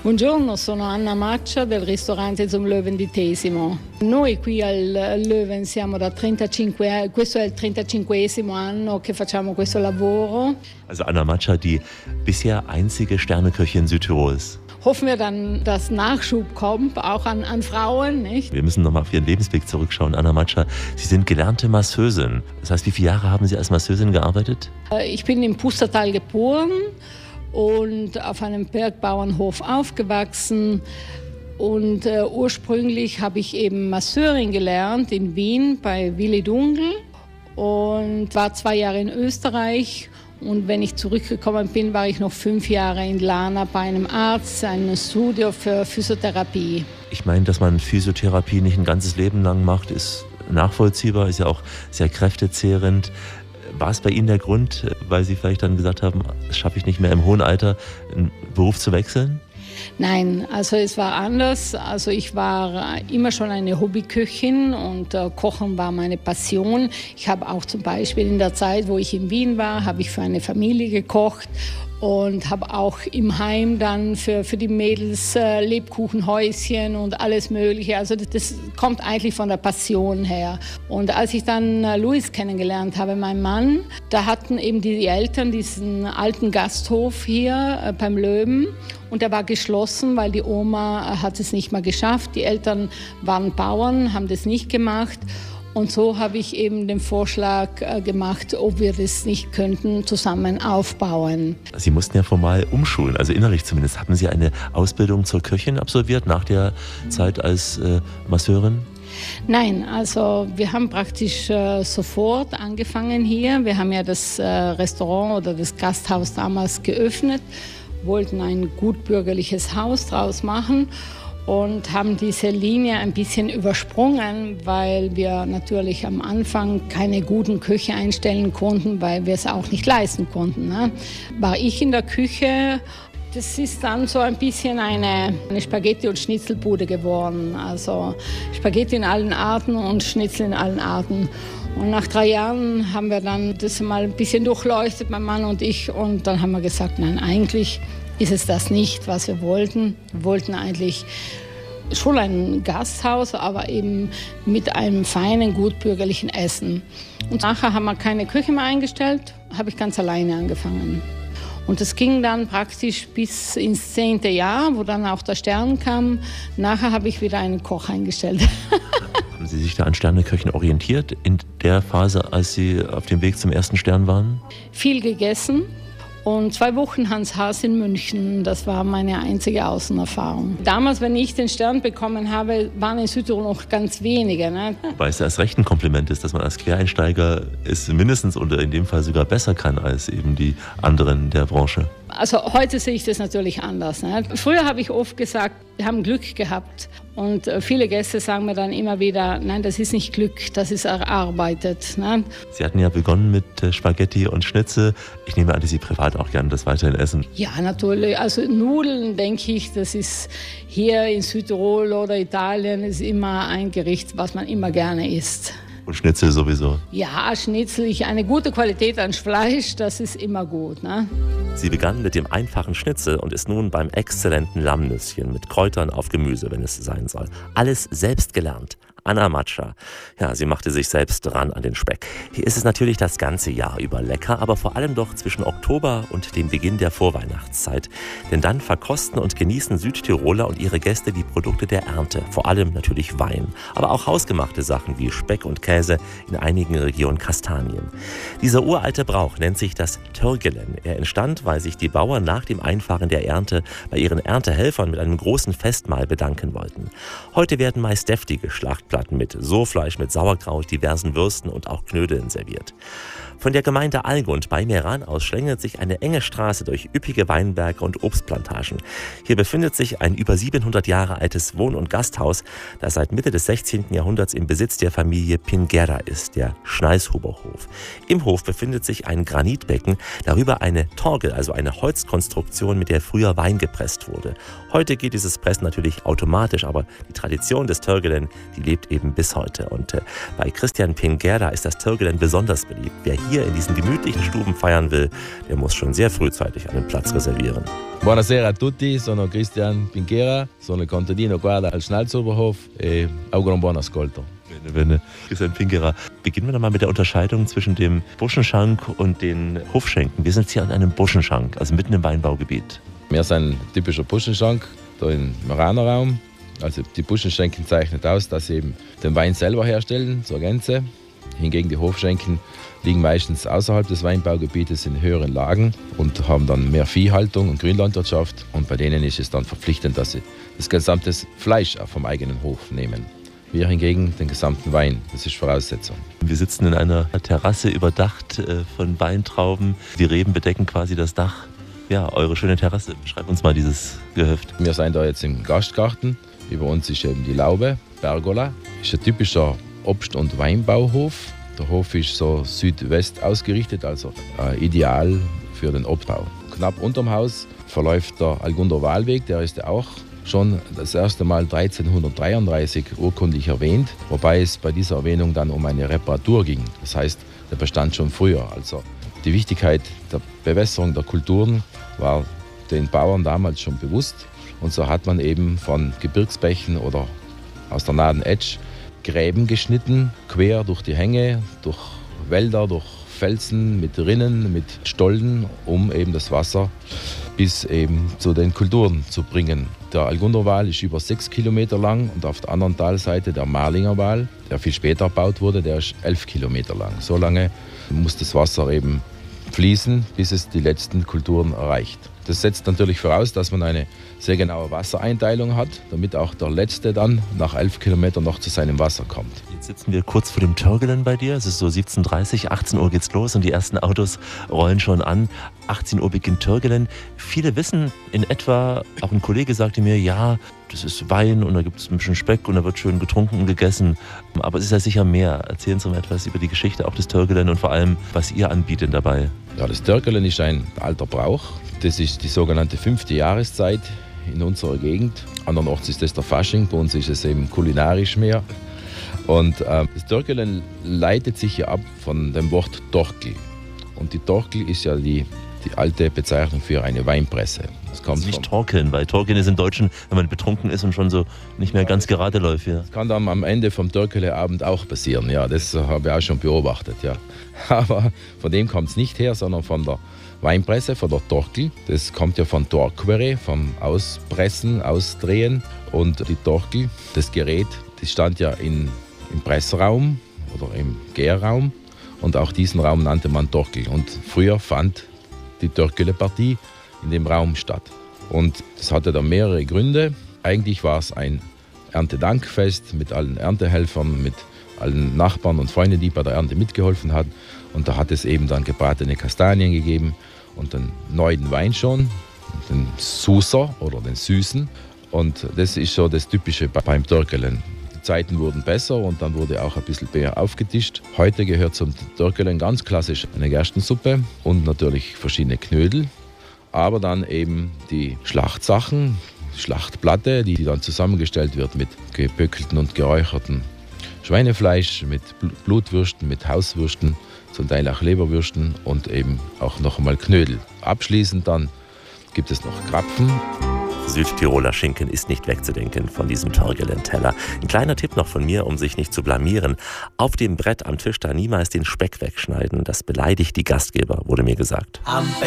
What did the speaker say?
Buongiorno, sono Anna Maccia del ristorante Zum Löwen di Tesimo. Noi qui al Löwen siamo da 35 anni, questo è il 35esimo anno che facciamo questo lavoro. Also Anna Maccia, die bisher einzige Sterneköchin Südtirols. Hoffen wir dann, dass Nachschub kommt, auch an Frauen, nicht? Wir müssen nochmal auf Ihren Lebensweg zurückschauen, Anna Maccia. Sie sind gelernte Masseusin. Das heißt, wie viele Jahre haben Sie als Masseusin gearbeitet? Ich bin im Pustertal geboren und auf einem Bergbauernhof aufgewachsen. Und ursprünglich habe ich eben Masseurin gelernt in Wien bei Willi Dungl und war 2 Jahre in Österreich. Und wenn ich zurückgekommen bin, war ich noch 5 Jahre in Lana bei einem Arzt, einem Studio für Physiotherapie. Ich meine, dass man Physiotherapie nicht ein ganzes Leben lang macht, ist nachvollziehbar, ist ja auch sehr kräftezehrend. War es bei Ihnen der Grund, weil Sie vielleicht dann gesagt haben, das schaffe ich nicht mehr im hohen Alter, einen Beruf zu wechseln? Nein, also es war anders. Also ich war immer schon eine Hobbyköchin und Kochen war meine Passion. Ich habe auch zum Beispiel in der Zeit, wo ich in Wien war, habe ich für eine Familie gekocht und habe auch im Heim dann für die Mädels Lebkuchenhäuschen und alles Mögliche. Also das kommt eigentlich von der Passion her. Und als ich dann Luis kennengelernt habe, mein Mann, da hatten eben die Eltern diesen alten Gasthof hier beim Löwen. Und der war geschlossen, weil die Oma hat es nicht mehr geschafft. Die Eltern waren Bauern, haben das nicht gemacht. Und so habe ich eben den Vorschlag gemacht, ob wir das nicht könnten, zusammen aufbauen. Sie mussten ja formal umschulen, also innerlich zumindest. Haben Sie eine Ausbildung zur Köchin absolviert nach der Zeit als Masseurin? Nein, also wir haben praktisch sofort angefangen hier. Wir haben ja das Restaurant oder das Gasthaus damals geöffnet, wollten ein gutbürgerliches Haus draus machen und haben diese Linie ein bisschen übersprungen, weil wir natürlich am Anfang keine guten Köche einstellen konnten, weil wir es auch nicht leisten konnten. Ne? War ich in der Küche, das ist dann so ein bisschen eine Spaghetti- und Schnitzelbude geworden. Also Spaghetti in allen Arten und Schnitzel in allen Arten. Und nach 3 Jahren haben wir dann das mal ein bisschen durchleuchtet, mein Mann und ich. Und dann haben wir gesagt, nein, eigentlich ist es das nicht, was wir wollten. Wir wollten eigentlich schon ein Gasthaus, aber eben mit einem feinen, gutbürgerlichen Essen. Und nachher haben wir keine Küche mehr eingestellt, habe ich ganz alleine angefangen. Und das ging dann praktisch bis ins 10. Jahr, wo dann auch der Stern kam. Nachher habe ich wieder einen Koch eingestellt. Haben Sie sich da an Sterneköchen orientiert in der Phase, als Sie auf dem Weg zum ersten Stern waren? Viel gegessen und 2 Wochen Hans Haas in München. Das war meine einzige Außenerfahrung. Damals, wenn ich den Stern bekommen habe, waren in Südtirol noch ganz wenige. Ne? Wobei es erst recht ein Kompliment ist, dass man als Quereinsteiger es mindestens oder in dem Fall sogar besser kann als eben die anderen der Branche. Also heute sehe ich das natürlich anders. Ne? Früher habe ich oft gesagt, wir haben Glück gehabt. Und viele Gäste sagen mir dann immer wieder, nein, das ist nicht Glück, das ist erarbeitet. Ne? Sie hatten ja begonnen mit Spaghetti und Schnitzel. Ich nehme an, dass Sie privat auch gerne das weiterhin essen. Ja, natürlich. Also Nudeln, denke ich, das ist hier in Südtirol oder Italien ist immer ein Gericht, was man immer gerne isst. Und Schnitzel sowieso? Ja, Schnitzel, eine gute Qualität an Fleisch, das ist immer gut. Ne? Sie begann mit dem einfachen Schnitzel und ist nun beim exzellenten Lammnüsschen mit Kräutern auf Gemüse, wenn es sein soll. Alles selbst gelernt. Anna Maccia. Ja, sie machte sich selbst ran an den Speck. Hier ist es natürlich das ganze Jahr über lecker, aber vor allem doch zwischen Oktober und dem Beginn der Vorweihnachtszeit. Denn dann verkosten und genießen Südtiroler und ihre Gäste die Produkte der Ernte. Vor allem natürlich Wein, aber auch hausgemachte Sachen wie Speck und Käse, in einigen Regionen Kastanien. Dieser uralte Brauch nennt sich das Törgelen. Er entstand, weil sich die Bauern nach dem Einfahren der Ernte bei ihren Erntehelfern mit einem großen Festmahl bedanken wollten. Heute werden meist deftige Schlachtplatten mit Soßfleisch, mit Sauerkraut, diversen Würsten und auch Knödeln serviert. Von der Gemeinde Allgund bei Meran aus schlängelt sich eine enge Straße durch üppige Weinberge und Obstplantagen. Hier befindet sich ein über 700 Jahre altes Wohn- und Gasthaus, das seit Mitte des 16. Jahrhunderts im Besitz der Familie Pinguera ist, der Schneishuberhof. Im Hof befindet sich ein Granitbecken, darüber eine Torgel, also eine Holzkonstruktion, mit der früher Wein gepresst wurde. Heute geht dieses Pressen natürlich automatisch, aber die Tradition des Törgelen, die lebt lebt eben bis heute. Und bei Christian Pinguera ist das Törgelen besonders beliebt. Wer hier in diesen gemütlichen Stuben feiern will, der muss schon sehr frühzeitig einen Platz reservieren. Buonasera a tutti, sono Christian Pinguera, sono contadino qua al Schnalzoberhof e auguro un buon ascolto. Christian Pinguera. Beginnen wir doch mal mit der Unterscheidung zwischen dem Buschenschank und den Hofschenken. Wir sind hier an einem Buschenschank, also mitten im Weinbaugebiet. Wir sind ein typischer Buschenschank, da im Maranerraum. Also die Buschenschenken zeichnet aus, dass sie eben den Wein selber herstellen, zur Gänze. Hingegen die Hofschenken liegen meistens außerhalb des Weinbaugebietes in höheren Lagen und haben dann mehr Viehhaltung und Grünlandwirtschaft. Und bei denen ist es dann verpflichtend, dass sie das gesamte Fleisch auch vom eigenen Hof nehmen. Wir hingegen den gesamten Wein, das ist Voraussetzung. Wir sitzen in einer Terrasse überdacht von Weintrauben. Die Reben bedecken quasi das Dach. Ja, eure schöne Terrasse. Beschreib uns mal dieses Gehöft. Wir sind da jetzt im Gastgarten. Über uns ist eben die Laube, Pergola. Ist ein typischer Obst- und Weinbauhof. Der Hof ist so südwest ausgerichtet, also ideal für den Obstbau. Knapp unterm Haus verläuft der Allgunder Wahlweg, der ist ja auch schon das erste Mal 1333 urkundlich erwähnt, wobei es bei dieser Erwähnung dann um eine Reparatur ging. Das heißt, der bestand schon früher. Also die Wichtigkeit der Bewässerung der Kulturen war den Bauern damals schon bewusst. Und so hat man eben von Gebirgsbächen oder aus der nahen Etsch Gräben geschnitten, quer durch die Hänge, durch Wälder, durch Felsen, mit Rinnen, mit Stollen, um eben das Wasser bis eben zu den Kulturen zu bringen. Der Allgunder Wal ist über 6 Kilometer lang und auf der anderen Talseite der Marlinger Wal, der viel später erbaut wurde, der ist 11 Kilometer lang. So lange muss das Wasser eben fließen, bis es die letzten Kulturen erreicht. Das setzt natürlich voraus, dass man eine sehr genaue Wassereinteilung hat, damit auch der Letzte dann nach 11 Kilometern noch zu seinem Wasser kommt. Jetzt sitzen wir kurz vor dem Törgelen bei dir. Es ist so 17:30, 18 Uhr geht's los und die ersten Autos rollen schon an. 18 Uhr beginnt Törgelen. Viele wissen in etwa, auch ein Kollege sagte mir, ja, das ist Wein und da gibt es ein bisschen Speck und da wird schön getrunken und gegessen. Aber es ist ja sicher mehr. Erzählen Sie mal etwas über die Geschichte auch des Törgelen und vor allem, was ihr anbietet dabei. Ja, das Törgelen ist ein alter Brauch. Das ist die sogenannte 5. Jahreszeit in unserer Gegend. Andernorts ist das der Fasching, bei uns ist es eben kulinarisch mehr. Und das Törgelen leitet sich ja ab von dem Wort Torkel. Und die Torkel ist ja die alte Bezeichnung für eine Weinpresse. Das kommt also nicht torkeln, weil torkeln ist im Deutschen, wenn man betrunken ist und schon so nicht mehr ganz gerade läuft. Ja. Das kann dann am Ende vom Törkeleabend auch passieren. Ja, das habe ich auch schon beobachtet. Ja. Aber von dem kommt es nicht her, sondern von der Weinpresse, von der Torkel. Das kommt ja von Torquere, vom Auspressen, Ausdrehen. Und die Torkel, das Gerät, das stand ja im Pressraum oder im Gärraum. Und auch diesen Raum nannte man Torkel. Und früher fand die Törkele-Partie in dem Raum statt. Und das hatte dann mehrere Gründe. Eigentlich war es ein Erntedankfest mit allen Erntehelfern, mit allen Nachbarn und Freunden, die bei der Ernte mitgeholfen haben. Und da hat es eben dann gebratene Kastanien gegeben und den neuen Wein schon, den Suser oder den Süßen. Und das ist so das Typische beim Törgelen. Die Zeiten wurden besser und dann wurde auch ein bisschen mehr aufgetischt. Heute gehört zum Törgelen ganz klassisch eine Gerstensuppe und natürlich verschiedene Knödel. Aber dann eben die Schlachtsachen, Schlachtplatte, die dann zusammengestellt wird mit geböckelten und geräucherten Schweinefleisch, mit Blutwürsten, mit Hauswürsten, zum Teil auch Leberwürsten und eben auch noch einmal Knödel. Abschließend dann gibt es noch Krapfen. Südtiroler Schinken ist nicht wegzudenken von diesem Törgelen-Teller. Ein kleiner Tipp noch von mir, um sich nicht zu blamieren. Auf dem Brett am Tisch da niemals den Speck wegschneiden. Das beleidigt die Gastgeber, wurde mir gesagt.